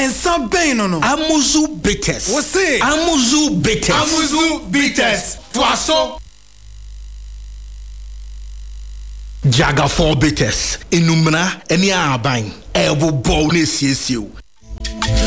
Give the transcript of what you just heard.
and some pain no. Amuzu bitters. What's it? Amuzu bitters. Amuzu bitters. Twaso. Jaga 4 bitters. Inumna eni aban. Ebo bone siesiu.